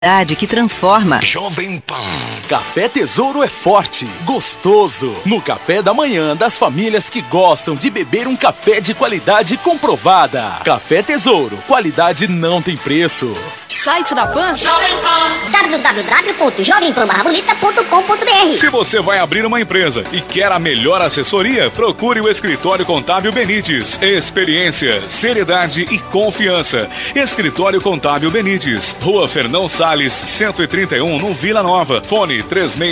Que transforma. Jovem Pan. Café Tesouro é forte, gostoso. No café da manhã das famílias que gostam de beber um café de qualidade comprovada. Café Tesouro, qualidade não tem preço. Site da Pan? www.jovempan-bonita.com.br. Se você vai abrir uma empresa e quer a melhor assessoria, procure o Escritório Contábil Benites. Experiência, seriedade e confiança. Escritório Contábil Benites, Rua Fernão Salles, 131, no Vila Nova. Fone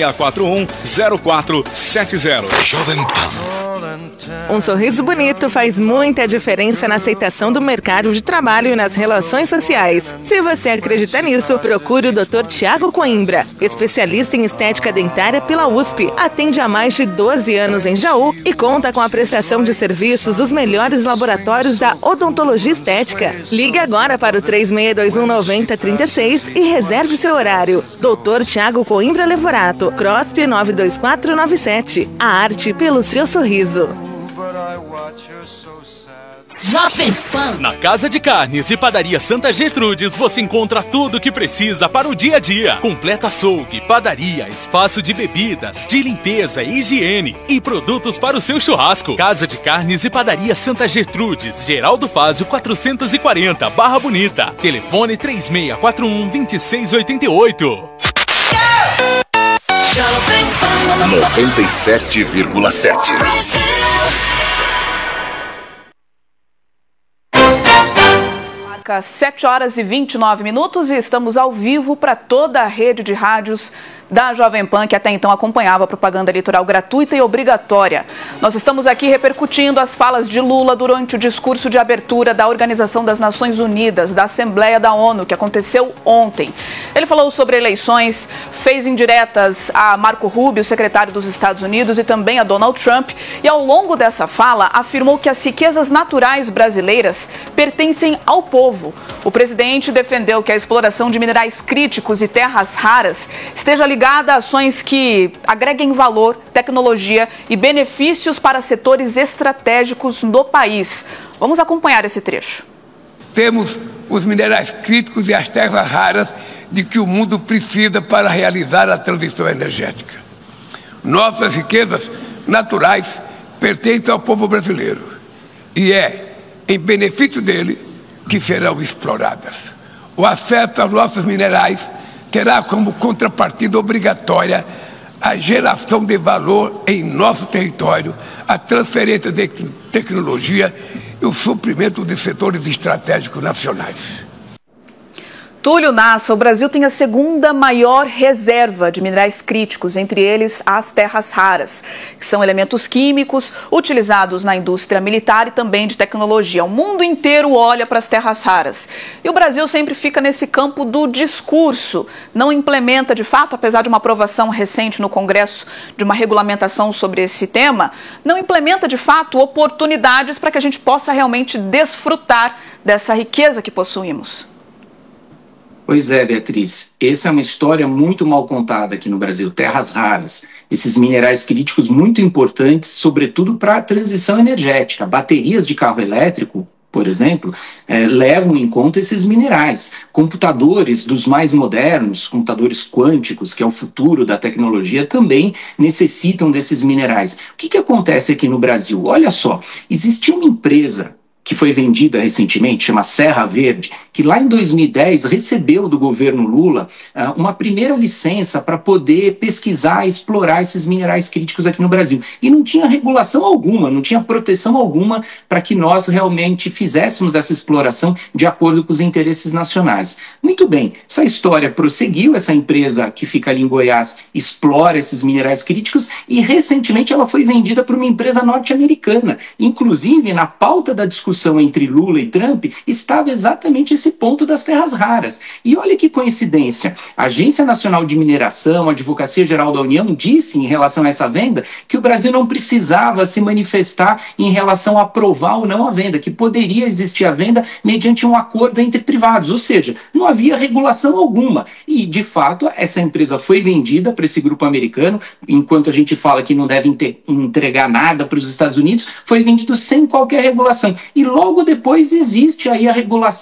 3641-0470. Jovem Pan. Um sorriso bonito faz muita diferença na aceitação do mercado de trabalho e nas relações sociais. Se você acredita nisso, procure o Dr. Tiago Coimbra, especialista em estética dentária pela USP. Atende há mais de 12 anos em Jaú e conta com a prestação de serviços dos melhores laboratórios da odontologia estética. Ligue agora para o 3621-9036 e reserve seu horário. Dr. Tiago Coimbra Levorato, CROSP 92497. A arte pelo seu sorriso. Jovem Pan. Na Casa de Carnes e Padaria Santa Gertrudes você encontra tudo o que precisa para o dia a dia. Completa açougue, padaria, espaço de bebidas, de limpeza e higiene e produtos para o seu churrasco. Casa de Carnes e Padaria Santa Gertrudes, Geraldo Fázio 440, Barra Bonita. Telefone 3641-2688. 97,7. Marca 7 horas e 29 minutos e estamos ao vivo para toda a rede de rádios da Jovem Pan, que até então acompanhava a propaganda eleitoral gratuita e obrigatória. Nós estamos aqui repercutindo as falas de Lula durante o discurso de abertura da Organização das Nações Unidas, da Assembleia da ONU, que aconteceu ontem. Ele falou sobre eleições, fez indiretas a Marco Rubio, secretário dos Estados Unidos, e também a Donald Trump, e ao longo dessa fala afirmou que as riquezas naturais brasileiras pertencem ao povo. O presidente defendeu que a exploração de minerais críticos e terras raras esteja ligada a ações que agreguem valor, tecnologia e benefícios para setores estratégicos no país. Vamos acompanhar esse trecho. Temos os minerais críticos e as terras raras de que o mundo precisa para realizar a transição energética. Nossas riquezas naturais pertencem ao povo brasileiro e é em benefício dele que serão exploradas. O acesso aos nossos minerais terá como contrapartida obrigatória a geração de valor em nosso território, a transferência de tecnologia e o suprimento de setores estratégicos nacionais. Túlio Nassa, o Brasil tem a segunda maior reserva de minerais críticos, entre eles as terras raras, que são elementos químicos utilizados na indústria militar e também de tecnologia. O mundo inteiro olha para as terras raras. E o Brasil sempre fica nesse campo do discurso, não implementa de fato, apesar de uma aprovação recente no Congresso de uma regulamentação sobre esse tema, não implementa de fato oportunidades para que a gente possa realmente desfrutar dessa riqueza que possuímos. Pois é, Beatriz, essa é uma história muito mal contada aqui no Brasil. Terras raras, esses minerais críticos muito importantes, sobretudo para a transição energética. Baterias de carro elétrico, por exemplo, levam em conta esses minerais. Computadores dos mais modernos, computadores quânticos, que é o futuro da tecnologia, também necessitam desses minerais. O que acontece aqui no Brasil? Olha só, existe uma empresa que foi vendida recentemente, chama Serra Verde, que lá em 2010 recebeu do governo Lula uma primeira licença para poder pesquisar e explorar esses minerais críticos aqui no Brasil. E não tinha regulação alguma, não tinha proteção alguma para que nós realmente fizéssemos essa exploração de acordo com os interesses nacionais. Muito bem, essa história prosseguiu, essa empresa que fica ali em Goiás explora esses minerais críticos e recentemente ela foi vendida para uma empresa norte-americana. Inclusive, na pauta da discussão entre Lula e Trump estava exatamente esse ponto das terras raras. E olha que coincidência, a Agência Nacional de Mineração, a Advocacia Geral da União, disse em relação a essa venda que o Brasil não precisava se manifestar em relação a aprovar ou não a venda, que poderia existir a venda mediante um acordo entre privados, ou seja, não havia regulação alguma. E, de fato, essa empresa foi vendida para esse grupo americano, enquanto a gente fala que não deve entregar nada para os Estados Unidos, foi vendido sem qualquer regulação. E logo depois existe aí a regulação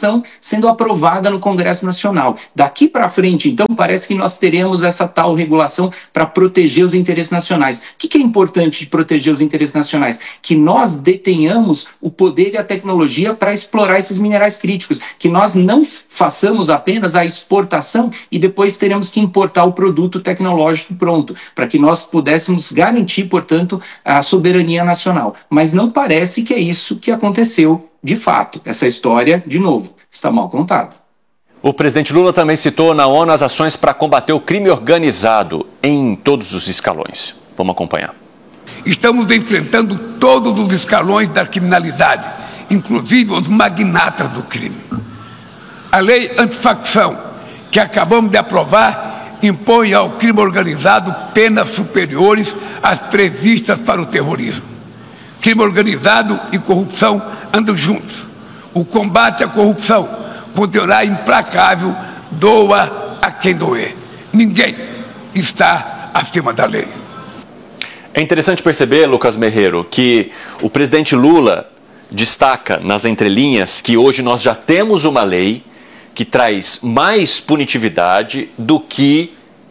sendo aprovada no Congresso Nacional. Daqui para frente, então, parece que nós teremos essa tal regulação para proteger os interesses nacionais. O que é importante de proteger os interesses nacionais? Que nós detenhamos o poder e a tecnologia para explorar esses minerais críticos, que nós não façamos apenas a exportação e depois teremos que importar o produto tecnológico pronto, para que nós pudéssemos garantir, portanto, a soberania nacional. Mas não parece que é isso que aconteceu de fato. Essa história, de novo, está mal contada. O presidente Lula também citou na ONU as ações para combater o crime organizado em todos os escalões. Vamos acompanhar. Estamos enfrentando todos os escalões da criminalidade, inclusive os magnatas do crime. A lei antifacção, que acabamos de aprovar, impõe ao crime organizado penas superiores às previstas para o terrorismo. Crime organizado e corrupção andam juntos. O combate à corrupção continuará implacável, doa a quem doer. Ninguém está acima da lei. É interessante perceber, Lucas Merreiro, que o presidente Lula destaca nas entrelinhas que hoje nós já temos uma lei que traz mais punitividade do que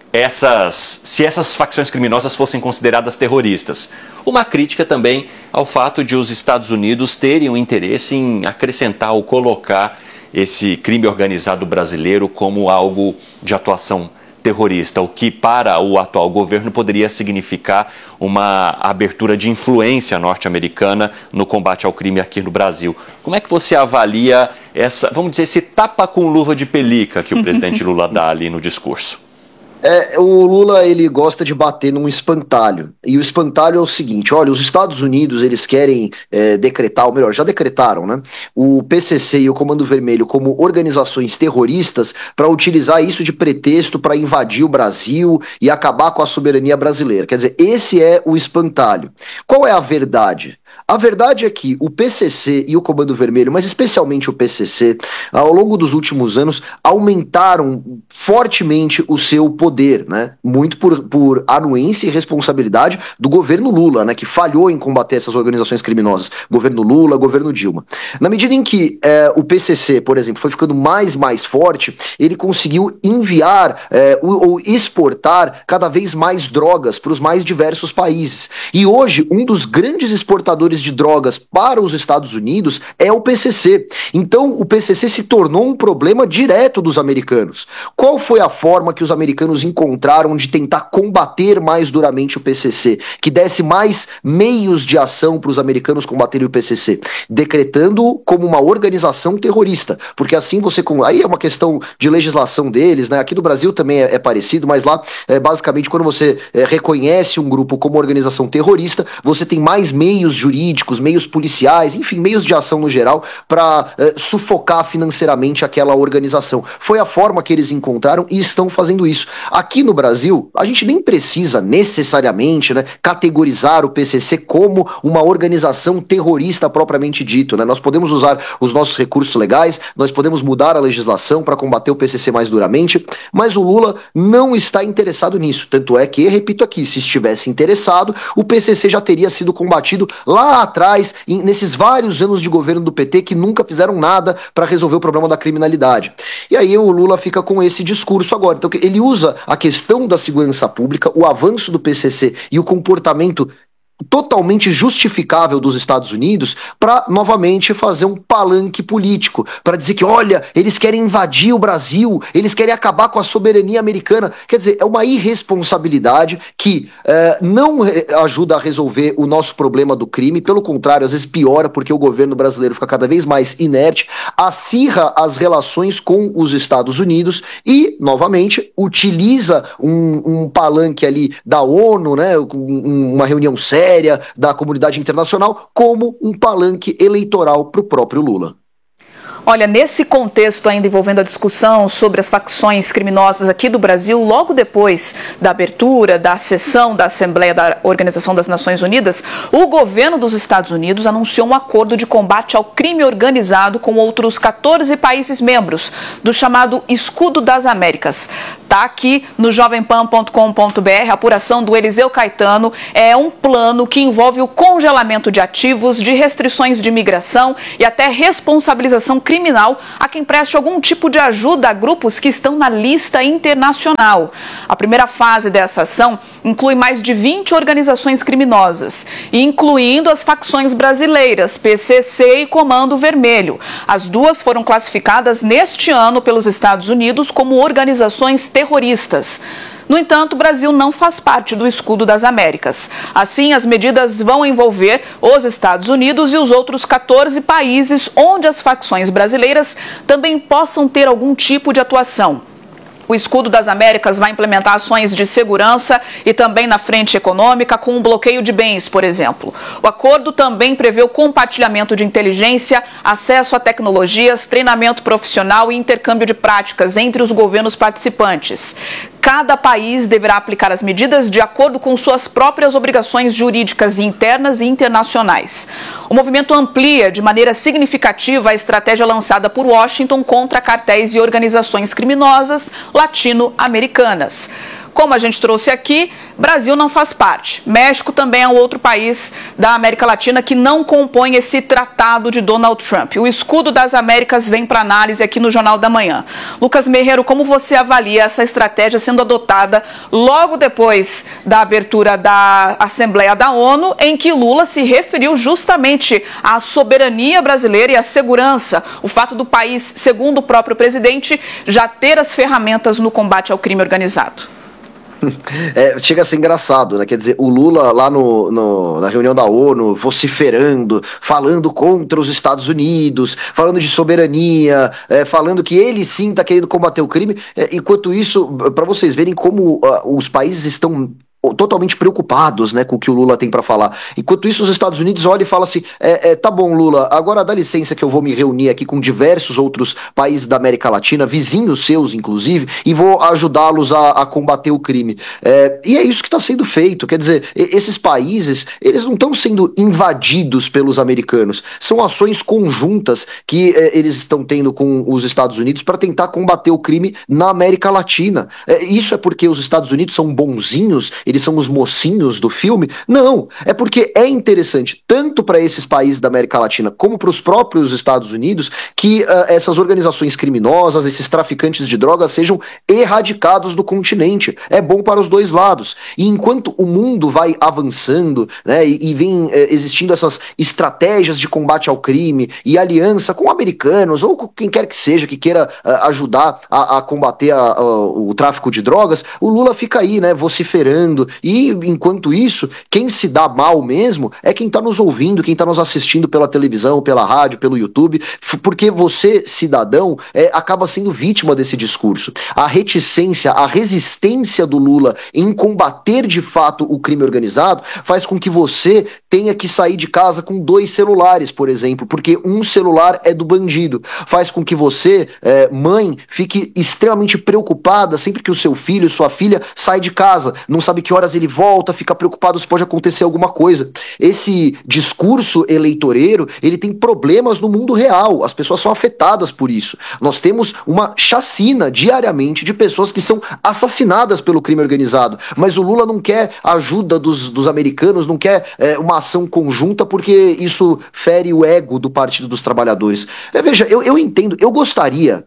se essas facções criminosas fossem consideradas terroristas. Uma crítica também ao fato de os Estados Unidos terem um interesse em acrescentar ou colocar esse crime organizado brasileiro como algo de atuação terrorista, o que para o atual governo poderia significar uma abertura de influência norte-americana no combate ao crime aqui no Brasil. Como é que você avalia essa, vamos dizer, esse tapa com luva de pelica que o presidente Lula dá ali no discurso? O Lula, ele gosta de bater num espantalho, e o espantalho é o seguinte: olha, os Estados Unidos, eles querem decretar, ou melhor, já decretaram, né, o PCC e o Comando Vermelho como organizações terroristas para utilizar isso de pretexto para invadir o Brasil e acabar com a soberania brasileira. Quer dizer, esse é o espantalho. Qual é a verdade? A verdade é que o PCC e o Comando Vermelho, mas especialmente o PCC, ao longo dos últimos anos, aumentaram fortemente o seu poder, né? Muito por anuência e responsabilidade do governo Lula, né? Que falhou em combater essas organizações criminosas. Governo Lula, governo Dilma. Na medida em que o PCC, por exemplo, foi ficando mais forte, ele conseguiu enviar ou exportar cada vez mais drogas para os mais diversos países. E hoje, um dos grandes exportadores de drogas para os Estados Unidos é o PCC. Então, o PCC se tornou um problema direto dos americanos. Qual foi a forma que os americanos encontraram de tentar combater mais duramente o PCC? Que desse mais meios de ação para os americanos combaterem o PCC? Decretando como uma organização terrorista. Porque assim você... Aí é uma questão de legislação deles, né? Aqui no Brasil também é parecido, mas lá, basicamente, quando você reconhece um grupo como organização terrorista, você tem mais meios jurídicos, meios policiais, enfim, meios de ação no geral para sufocar financeiramente aquela organização. Foi a forma que eles encontraram e estão fazendo isso. Aqui no Brasil, a gente nem precisa necessariamente, né, categorizar o PCC como uma organização terrorista propriamente dito, né? Nós podemos usar os nossos recursos legais, nós podemos mudar a legislação para combater o PCC mais duramente, mas o Lula não está interessado nisso. Tanto é que, repito aqui, se estivesse interessado, o PCC já teria sido combatido lá atrás, nesses vários anos de governo do PT que nunca fizeram nada para resolver o problema da criminalidade. E aí o Lula fica com esse discurso agora. Então ele usa a questão da segurança pública, o avanço do PCC e o comportamento totalmente justificável dos Estados Unidos para novamente fazer um palanque político, para dizer que, olha, eles querem invadir o Brasil, eles querem acabar com a soberania americana. Quer dizer, é uma irresponsabilidade que não ajuda a resolver o nosso problema do crime, pelo contrário, às vezes piora, porque o governo brasileiro fica cada vez mais inerte, acirra as relações com os Estados Unidos e, novamente, utiliza um palanque ali da ONU, né, uma reunião séria da comunidade internacional, como um palanque eleitoral para o próprio Lula. Olha, nesse contexto ainda envolvendo a discussão sobre as facções criminosas aqui do Brasil, logo depois da abertura da sessão da Assembleia da Organização das Nações Unidas, o governo dos Estados Unidos anunciou um acordo de combate ao crime organizado com outros 14 países membros do chamado Escudo das Américas. Tá aqui no jovempan.com.br, a apuração do Eliseu Caetano. É um plano que envolve o congelamento de ativos, de restrições de imigração e até responsabilização criminal a quem preste algum tipo de ajuda a grupos que estão na lista internacional. A primeira fase dessa ação inclui mais de 20 organizações criminosas, incluindo as facções brasileiras, PCC e Comando Vermelho. As duas foram classificadas neste ano pelos Estados Unidos como organizações terroristas. No entanto, o Brasil não faz parte do Escudo das Américas. Assim, as medidas vão envolver os Estados Unidos e os outros 14 países onde as facções brasileiras também possam ter algum tipo de atuação. O Escudo das Américas vai implementar ações de segurança e também na frente econômica, com um bloqueio de bens, por exemplo. O acordo também prevê o compartilhamento de inteligência, acesso a tecnologias, treinamento profissional e intercâmbio de práticas entre os governos participantes. Cada país deverá aplicar as medidas de acordo com suas próprias obrigações jurídicas internas e internacionais. O movimento amplia de maneira significativa a estratégia lançada por Washington contra cartéis e organizações criminosas latino-americanas. Como a gente trouxe aqui, Brasil não faz parte. México também é um outro país da América Latina que não compõe esse tratado de Donald Trump. O Escudo das Américas vem para análise aqui no Jornal da Manhã. Lucas Merreiro, como você avalia essa estratégia sendo adotada logo depois da abertura da Assembleia da ONU, em que Lula se referiu justamente à soberania brasileira e à segurança, o fato do país, segundo o próprio presidente, já ter as ferramentas no combate ao crime organizado? Chega a ser engraçado, né? Quer dizer, o Lula lá na reunião da ONU, vociferando, falando contra os Estados Unidos, falando de soberania, falando que ele sim está querendo combater o crime. Enquanto isso, para vocês verem como os países estão totalmente preocupados, né, com o que o Lula tem para falar. Enquanto isso, os Estados Unidos olham e falam assim, tá bom, Lula, agora dá licença que eu vou me reunir aqui com diversos outros países da América Latina, vizinhos seus, inclusive, e vou ajudá-los a combater o crime. E é isso que está sendo feito. Quer dizer, esses países, eles não estão sendo invadidos pelos americanos. São ações conjuntas que eles estão tendo com os Estados Unidos para tentar combater o crime na América Latina. Isso é porque os Estados Unidos são bonzinhos, eles são os mocinhos do filme? Não, é porque é interessante, tanto para esses países da América Latina como para os próprios Estados Unidos, que essas organizações criminosas, esses traficantes de drogas sejam erradicados do continente. É bom para os dois lados. E enquanto o mundo vai avançando, né, e vem existindo essas estratégias de combate ao crime e aliança com americanos ou com quem quer que seja que queira ajudar a combater o tráfico de drogas, o Lula fica aí, né, vociferando. E enquanto isso, quem se dá mal mesmo é quem está nos ouvindo, quem está nos assistindo pela televisão, pela rádio, pelo YouTube, porque você, cidadão, acaba sendo vítima desse discurso. A reticência, a resistência do Lula em combater de fato o crime organizado faz com que você tenha que sair de casa com 2 celulares, por exemplo, porque um celular é do bandido. Faz com que você, mãe, fique extremamente preocupada sempre que o seu filho, sua filha sai de casa, não sabe que horas ele volta, fica preocupado se pode acontecer alguma coisa. Esse discurso eleitoreiro, ele tem problemas no mundo real, as pessoas são afetadas por isso. Nós temos uma chacina diariamente de pessoas que são assassinadas pelo crime organizado, mas o Lula não quer a ajuda dos americanos, não quer uma ação conjunta porque isso fere o ego do Partido dos Trabalhadores. Veja, eu entendo, eu gostaria,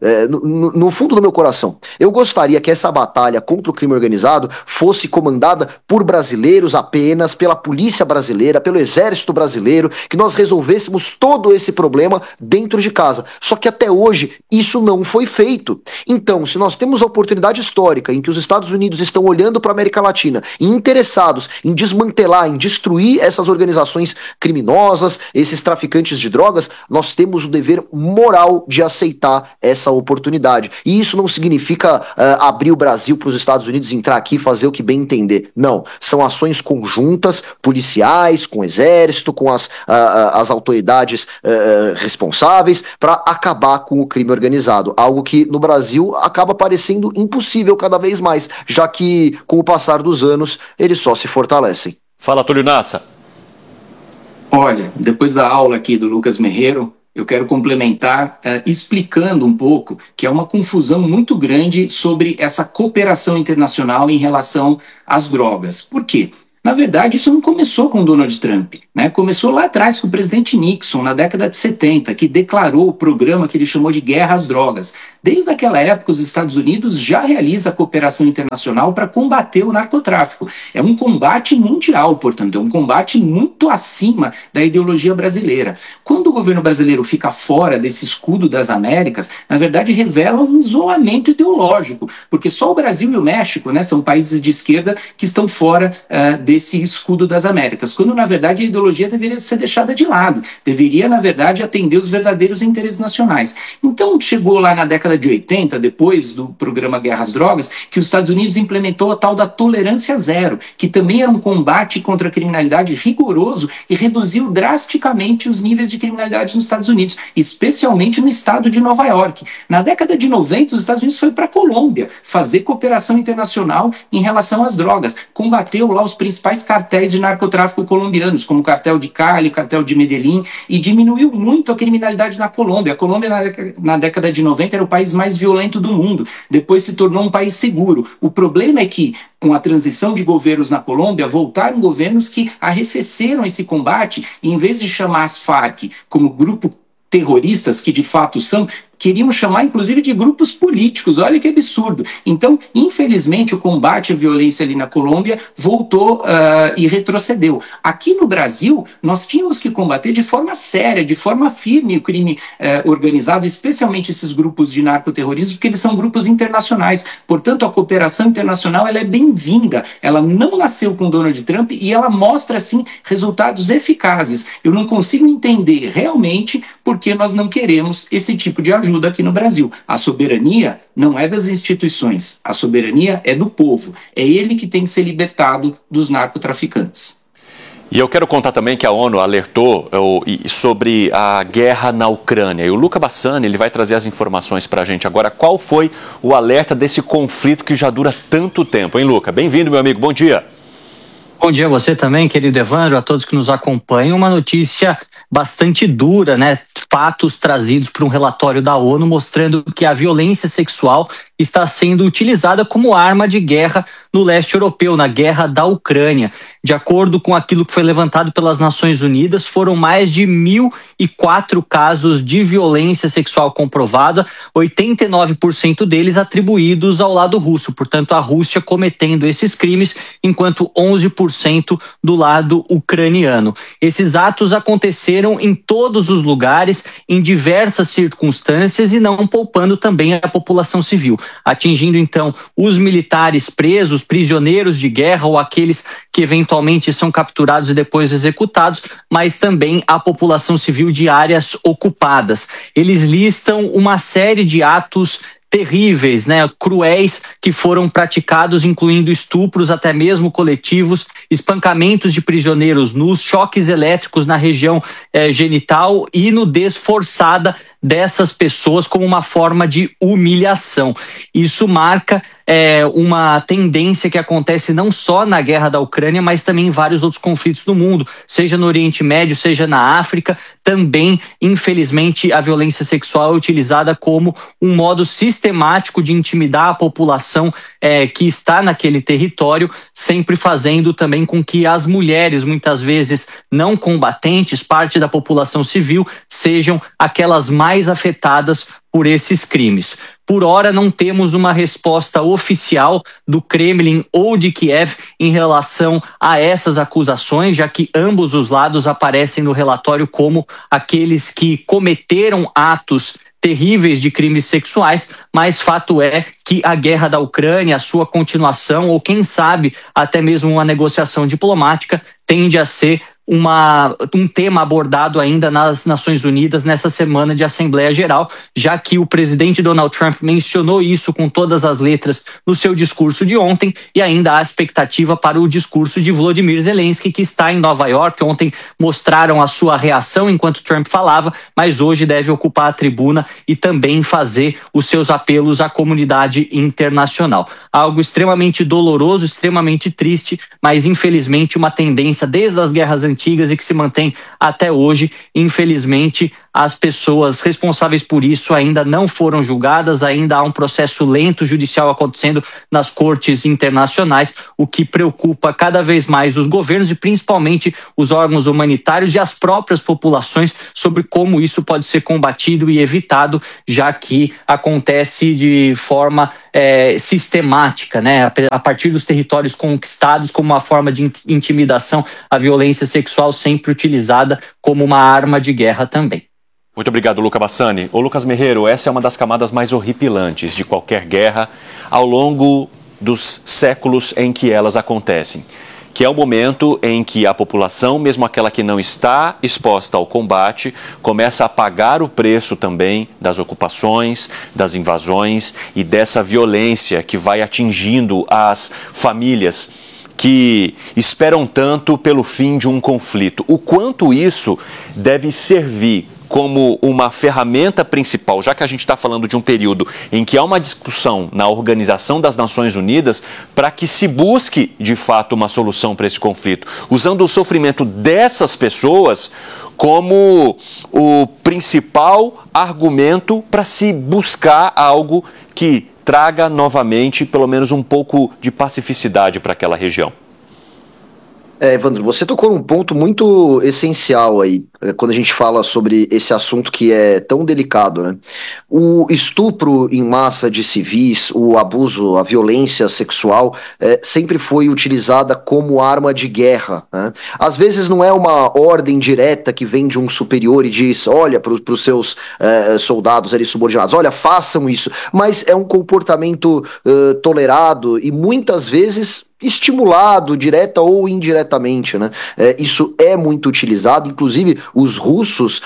no fundo do meu coração, eu gostaria que essa batalha contra o crime organizado fosse comandada por brasileiros apenas, pela polícia brasileira, pelo exército brasileiro, que nós resolvêssemos todo esse problema dentro de casa. Só que até hoje isso não foi feito. Então, se nós temos a oportunidade histórica em que os Estados Unidos estão olhando para a América Latina e interessados em desmantelar, em destruir essas organizações criminosas, esses traficantes de drogas, nós temos o dever moral de aceitar essa oportunidade. E isso não significa abrir o Brasil para os Estados Unidos entrar aqui e fazer o que bem entender. Não, são ações conjuntas, policiais, com o exército, com as autoridades responsáveis, para acabar com o crime organizado. Algo que no Brasil acaba parecendo impossível cada vez mais, já que com o passar dos anos eles só se fortalecem. Fala, Túlio Nassa. Olha, depois da aula aqui do Lucas Merreiro, eu quero complementar explicando um pouco que é uma confusão muito grande sobre essa cooperação internacional em relação às drogas. Por quê? Na verdade, isso não começou com Donald Trump, né? Começou lá atrás com o presidente Nixon, na década de 70, que declarou o programa que ele chamou de Guerra às Drogas. Desde aquela época, os Estados Unidos já realizam cooperação internacional para combater o narcotráfico. É um combate mundial, portanto, é um combate muito acima da ideologia brasileira. Quando o governo brasileiro fica fora desse escudo das Américas, na verdade, revela um isolamento ideológico, porque só o Brasil e o México, né, são países de esquerda que estão fora desse escudo das Américas, quando, na verdade, a ideologia deveria ser deixada de lado, deveria, na verdade, atender os verdadeiros interesses nacionais. Então, chegou lá na década de 80, depois do programa Guerra às Drogas, que os Estados Unidos implementou a tal da tolerância zero, que também era um combate contra a criminalidade rigoroso e reduziu drasticamente os níveis de criminalidade nos Estados Unidos, especialmente no estado de Nova York. Na década de 90, os Estados Unidos foi para a Colômbia fazer cooperação internacional em relação às drogas, combateu lá os principais cartéis de narcotráfico colombianos, como o cartel de Cali, o cartel de Medellín, e diminuiu muito a criminalidade na Colômbia. A Colômbia, na década de 90, era o país mais violento do mundo, depois se tornou um país seguro. O problema é que, com a transição de governos na Colômbia, voltaram governos que arrefeceram esse combate, e em vez de chamar as Farc como grupo terroristas, que de fato são, queriam chamar inclusive de grupos políticos. Olha que absurdo. Então, infelizmente, o combate à violência ali na Colômbia voltou e retrocedeu. Aqui no Brasil, nós tínhamos que combater de forma séria, de forma firme o crime organizado, especialmente esses grupos de narcoterrorismo, porque eles são grupos internacionais. Portanto, a cooperação internacional ela é bem-vinda. Ela não nasceu com Donald Trump e ela mostra, assim, resultados eficazes. Eu não consigo entender realmente por que nós não queremos esse tipo de ajuda aqui no Brasil. A soberania não é das instituições, a soberania é do povo. É ele que tem que ser libertado dos narcotraficantes. E eu quero contar também que a ONU alertou sobre a guerra na Ucrânia. E o Luca Bassani ele vai trazer as informações para a gente agora. Qual foi o alerta desse conflito que já dura tanto tempo, hein, Luca? Bem-vindo, meu amigo. Bom dia. Bom dia a você também, querido Evandro, a todos que nos acompanham. Uma notícia bastante dura, né? Fatos trazidos por um relatório da ONU mostrando que a violência sexual está sendo utilizada como arma de guerra no leste europeu, na guerra da Ucrânia. De acordo com aquilo que foi levantado pelas Nações Unidas, foram mais de 1.004 casos de violência sexual comprovada, 89% deles atribuídos ao lado russo, portanto a Rússia cometendo esses crimes, enquanto 11% do lado ucraniano. Esses atos aconteceram em todos os lugares, em diversas circunstâncias e não poupando também a população civil, atingindo então os militares presos, prisioneiros de guerra ou aqueles que eventualmente são capturados e depois executados, mas também a população civil de áreas ocupadas. Eles listam uma série de atos terríveis, né, cruéis que foram praticados, incluindo estupros até mesmo coletivos, espancamentos de prisioneiros nus, choques elétricos na região genital e nudez forçada dessas pessoas como uma forma de humilhação. Isso marca uma tendência que acontece não só na guerra da Ucrânia, mas também em vários outros conflitos do mundo, seja no Oriente Médio, seja na África. Também, infelizmente, a violência sexual é utilizada como um modo sistemático de intimidar a população que está naquele território, sempre fazendo também com que as mulheres, muitas vezes não combatentes, parte da população civil, sejam aquelas mais afetadas por esses crimes. Por hora, não temos uma resposta oficial do Kremlin ou de Kiev em relação a essas acusações, já que ambos os lados aparecem no relatório como aqueles que cometeram atos terríveis de crimes sexuais, mas fato é que a guerra da Ucrânia, a sua continuação, ou quem sabe até mesmo uma negociação diplomática, tende a ser um tema abordado ainda nas Nações Unidas nessa semana de Assembleia Geral, já que o presidente Donald Trump mencionou isso com todas as letras no seu discurso de ontem, e ainda há expectativa para o discurso de Volodymyr Zelensky, que está em Nova York. Ontem mostraram a sua reação enquanto Trump falava, mas hoje deve ocupar a tribuna e também fazer os seus apelos à comunidade internacional. Algo extremamente doloroso, extremamente triste, mas infelizmente uma tendência desde as guerras antigas e que se mantém até hoje. Infelizmente, as pessoas responsáveis por isso ainda não foram julgadas, ainda há um processo lento judicial acontecendo nas cortes internacionais, o que preocupa cada vez mais os governos e principalmente os órgãos humanitários e as próprias populações sobre como isso pode ser combatido e evitado, já que acontece de forma sistemática, né? A partir dos territórios conquistados, como uma forma de intimidação, a violência sexual sempre utilizada como uma arma de guerra também. Muito obrigado, Luca Bassani. Ô, Lucas Merreiro, essa é uma das camadas mais horripilantes de qualquer guerra ao longo dos séculos em que elas acontecem, que é o momento em que a população, mesmo aquela que não está exposta ao combate, começa a pagar o preço também das ocupações, das invasões e dessa violência que vai atingindo as famílias que esperam tanto pelo fim de um conflito. O quanto isso deve servir como uma ferramenta principal, já que a gente está falando de um período em que há uma discussão na Organização das Nações Unidas para que se busque, de fato, uma solução para esse conflito, usando o sofrimento dessas pessoas como o principal argumento para se buscar algo que traga novamente, pelo menos, um pouco de pacificidade para aquela região. Evandro, você tocou num ponto muito essencial aí, quando a gente fala sobre esse assunto que é tão delicado, né? O estupro em massa de civis, o abuso, a violência sexual, sempre foi utilizada como arma de guerra, né? Às vezes não é uma ordem direta que vem de um superior e diz, olha, para os seus soldados ali subordinados, olha, façam isso, mas é um comportamento tolerado e muitas vezes estimulado, direta ou indiretamente, né? Isso é muito utilizado, inclusive os russos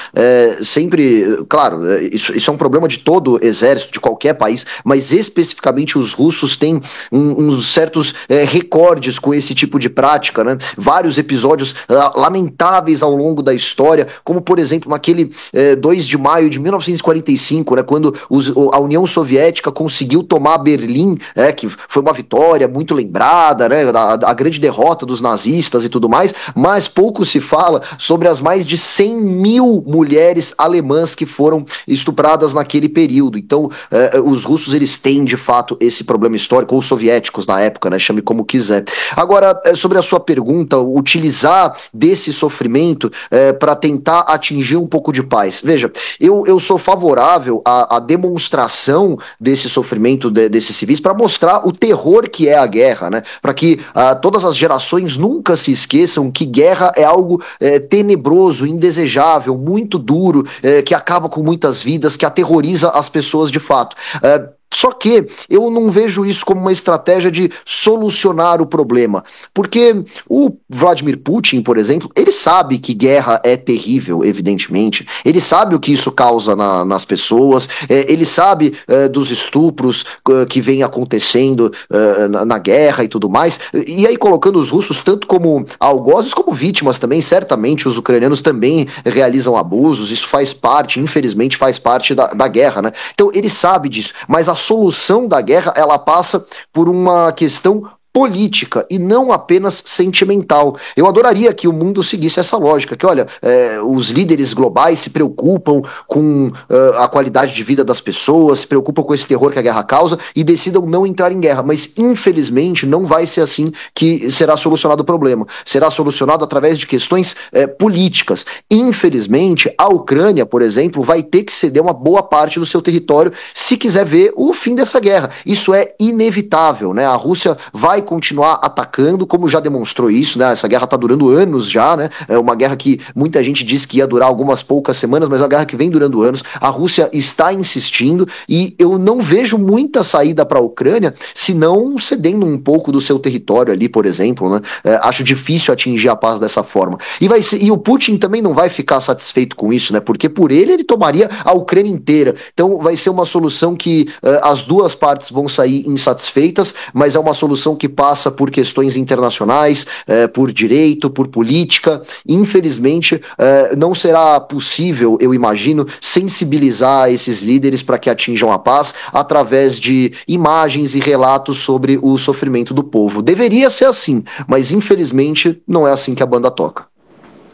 sempre, claro, isso é um problema de todo exército, de qualquer país, mas especificamente os russos têm uns certos recordes com esse tipo de prática, né? Vários episódios lamentáveis ao longo da história, como por exemplo naquele 2 de maio de 1945, né, quando a União Soviética conseguiu tomar Berlim, que foi uma vitória muito lembrada, né, a grande derrota dos nazistas e tudo mais, mas pouco se fala sobre as mais de 100 mil mulheres alemãs que foram estupradas naquele período. Então, os russos, eles têm de fato esse problema histórico, ou os soviéticos na época, né, chame como quiser. Agora, sobre a sua pergunta, utilizar desse sofrimento para tentar atingir um pouco de paz. Veja, eu sou favorável à demonstração desse sofrimento desses civis para mostrar o terror que é a guerra, né? Para que todas as gerações nunca se esqueçam que guerra é algo tenebroso, indesejável, muito duro, que acaba com muitas vidas, que aterroriza as pessoas de fato. Só que eu não vejo isso como uma estratégia de solucionar o problema, porque o Vladimir Putin, por exemplo, ele sabe que guerra é terrível, evidentemente, ele sabe o que isso causa nas pessoas, ele sabe dos estupros que vem acontecendo na guerra e tudo mais, e aí colocando os russos tanto como algozes como vítimas também, certamente os ucranianos também realizam abusos, isso faz parte, infelizmente faz parte da guerra, né? Então ele sabe disso, mas a solução da guerra, ela passa por uma questão política e não apenas sentimental. Eu adoraria que o mundo seguisse essa lógica, que olha, os líderes globais se preocupam com a qualidade de vida das pessoas, se preocupam com esse terror que a guerra causa e decidam não entrar em guerra, mas infelizmente não vai ser assim que será solucionado o problema. Será solucionado através de questões políticas. Infelizmente, a Ucrânia, por exemplo, vai ter que ceder uma boa parte do seu território se quiser ver o fim dessa guerra. Isso é inevitável, né? A Rússia vai continuar atacando, como já demonstrou isso, né? Essa guerra está durando anos já, né? É uma guerra que muita gente disse que ia durar algumas poucas semanas, mas é uma guerra que vem durando anos. A Rússia está insistindo e eu não vejo muita saída para a Ucrânia, se não cedendo um pouco do seu território ali, por exemplo, né? Acho difícil atingir a paz dessa forma. E o Putin também não vai ficar satisfeito com isso, né? Porque por ele tomaria a Ucrânia inteira. Então vai ser uma solução que as duas partes vão sair insatisfeitas, mas é uma solução que passa por questões internacionais, por direito, por política. Infelizmente, não será possível, eu imagino, sensibilizar esses líderes para que atinjam a paz através de imagens e relatos sobre o sofrimento do povo. Deveria ser assim, mas infelizmente não é assim que a banda toca.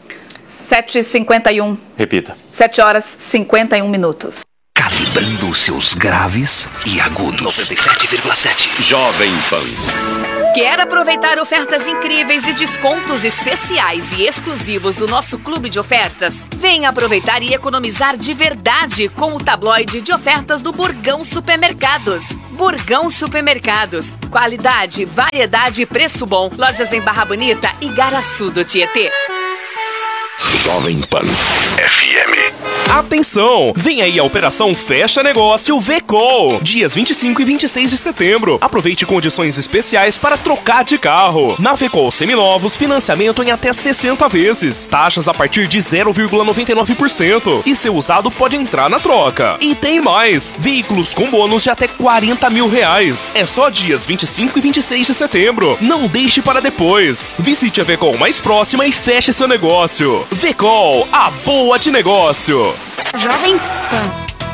7h51. Repita. 7h51. Calibrando os seus graves e agudos. 97,7. Jovem Pan. Quer aproveitar ofertas incríveis e descontos especiais e exclusivos do nosso clube de ofertas? Venha aproveitar e economizar de verdade com o tabloide de ofertas do Burgão Supermercados. Burgão Supermercados. Qualidade, variedade e preço bom. Lojas em Barra Bonita e Garaçu do Tietê. Jovem Pan FM. Atenção! Vem aí a Operação Fecha Negócio VCOL, dias 25 e 26 de setembro. Aproveite condições especiais para trocar de carro. Na VCOL seminovos, financiamento em até 60 vezes. Taxas a partir de 0,99%. E seu usado pode entrar na troca. E tem mais! Veículos com bônus de até R$40 mil. É só dias 25 e 26 de setembro. Não deixe para depois. Visite a VCOL mais próxima e feche seu negócio. VCOL, a boa de negócio. Jovem Pan.